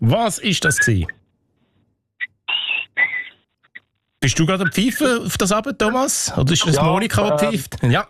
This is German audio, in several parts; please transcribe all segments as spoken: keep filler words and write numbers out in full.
Was ist das gewesen? Bist du gerade am Pfeifen auf das Abend, Thomas? Oder ist das Ja, Monika, die ähm, pfeift? Ja.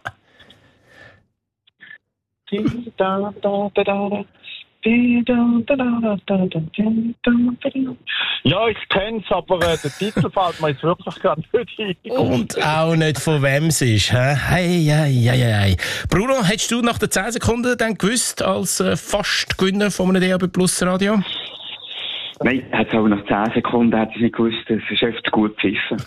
Ja, ich kenn's, aber äh, der Titel fällt mir jetzt wirklich gerade nicht ein. Und auch nicht von wem es ist. Hä? Hey, hey, hey, hey. Bruno, hättest du nach den zehn Sekunden dann gewusst, als äh, fast Gewinner von einem D A B Plus Radio? Nein, hat es aber nach zehn Sekunden hat es nicht gewusst. Es ist einfach zu gut pfiffen.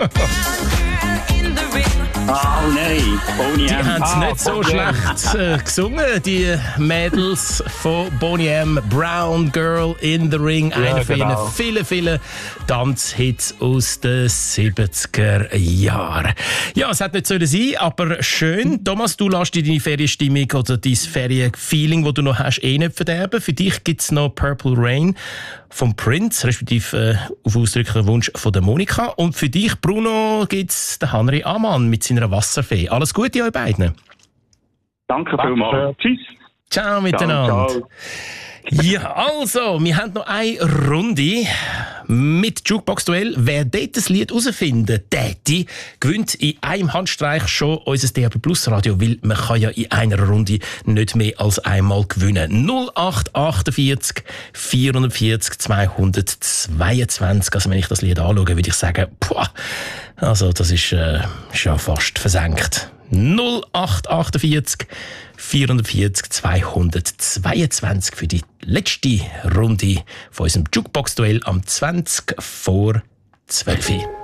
Ah, oh, nein. Boney Die M. haben es Ah, nicht so Boney M. schlecht äh, gesungen, die Mädels von Boney M. Brown Girl in the Ring. Ja, Einer von genau. ihren vielen, vielen Tanzhits aus den siebziger Jahren. Ja, es hat nicht sollen sein, aber schön. Thomas, du lässt dir deine Ferienstimmung oder dein Ferienfeeling, das du noch hast, eh nicht verderben. Für dich gibt es noch Purple Rain vom Prince, respektive äh, auf ausdrücklichen Wunsch von der Monika. Und für dich, Bruno, gibt es den Henry Amann mit seiner Wasserfee. Alles Gute euch beiden. Danke vielmals. Tschüss. Ciao miteinander. Ciao, ciao. Ja, also, wir haben noch eine Runde mit Jukebox-Duell. Wer dort das Lied herausfinden täte, gewinnt in einem Handstreich schon unser D A B Plus Radio, weil man kann ja in einer Runde nicht mehr als einmal gewinnen. null acht achtundvierzig vierundvierzig zweihundertzweiundzwanzig. Also wenn ich das Lied anschaue, würde ich sagen, puh, also das ist äh, schon fast versenkt. null acht achtundvierzig vierundvierzig zweihundertzweiundzwanzig für die letzte Runde von unserem Jukebox-Duell am zwanzig vor zwölf.